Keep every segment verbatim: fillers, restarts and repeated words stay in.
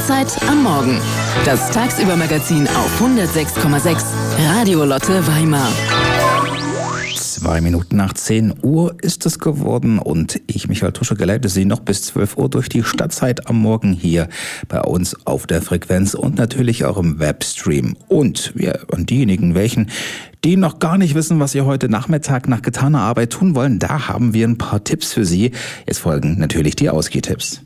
Stadtzeit am Morgen. Das Tagsüber-Magazin auf hundertsechs Komma sechs Radio Lotte Weimar. Zwei Minuten nach zehn Uhr ist es geworden und ich, Michael Tusche, geleite Sie noch bis zwölf Uhr durch die Stadtzeit am Morgen hier bei uns auf der Frequenz und natürlich auch im Webstream. Und wir an diejenigen, welchen die noch gar nicht wissen, was sie heute Nachmittag nach getaner Arbeit tun wollen, da haben wir ein paar Tipps für Sie. Jetzt folgen natürlich die Ausgehtipps.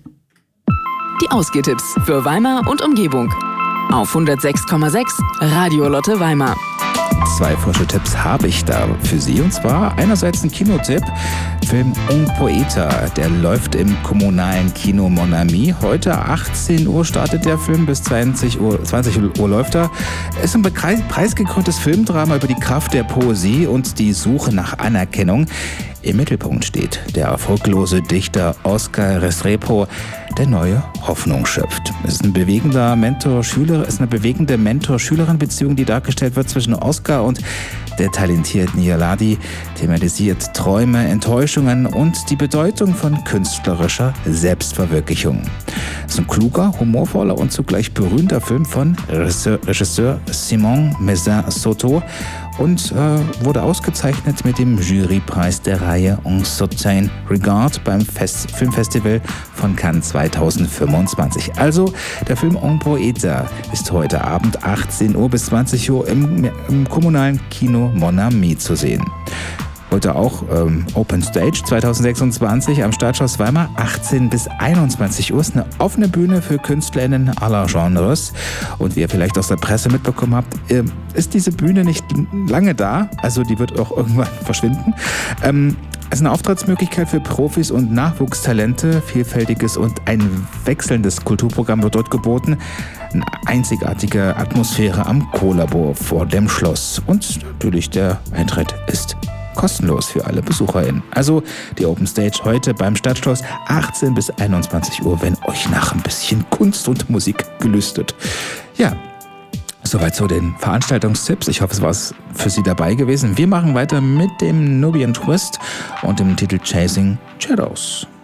Die Ausgehtipps für Weimar und Umgebung. Auf hundertsechs Komma sechs Radio Lotte Weimar. Zwei frische Tipps habe ich da für Sie, und zwar einerseits ein Kinotipp, Film Un Poeta, der läuft im kommunalen Kino Mon Ami. Heute achtzehn Uhr startet der Film, bis zwanzig Uhr, zwanzig Uhr läuft er. Es ist ein preisgekröntes Filmdrama über die Kraft der Poesie und die Suche nach Anerkennung. Im Mittelpunkt steht der erfolglose Dichter Oscar Restrepo, der neue Hoffnung schöpft. Es ist ein bewegender Mentor-Schüler, es ist eine bewegende Mentor-Schülerin-Beziehung, die dargestellt wird zwischen Oscar und der talentierten Yaladi, thematisiert Träume, Enttäuschungen und die Bedeutung von künstlerischer Selbstverwirklichung. Es ist ein kluger, humorvoller und zugleich berühmter Film von Regisseur Simon Mézin-Soto und äh, wurde ausgezeichnet mit dem Jurypreis der Reihe Un Certain Regard beim Fest- Filmfestival von Cannes zweitausendfünfundzwanzig. Also, der Film Un Poeta ist heute Abend achtzehn Uhr bis zwanzig Uhr im, im kommunalen Kino Mon Ami zu sehen. Heute auch ähm, Open Stage zweitausendsechsundzwanzig am Stadtschloss Weimar, achtzehn bis einundzwanzig Uhr. Ist eine offene Bühne für KünstlerInnen aller Genres. Und wie ihr vielleicht aus der Presse mitbekommen habt, äh, ist diese Bühne nicht lange da. Also die wird auch irgendwann verschwinden. Ähm, es ist eine Auftrittsmöglichkeit für Profis und Nachwuchstalente. Vielfältiges und ein wechselndes Kulturprogramm wird dort geboten. Eine einzigartige Atmosphäre am Kohlabor vor dem Schloss. Und natürlich der Eintritt ist kostenlos für alle BesucherInnen. Also die Open Stage heute beim Stadtschloss achtzehn bis einundzwanzig Uhr, wenn euch nach ein bisschen Kunst und Musik gelüstet. Ja, soweit zu den Veranstaltungstipps. Ich hoffe, es war für Sie dabei gewesen. Wir machen weiter mit dem Nubian Twist und dem Titel Chasing Shadows.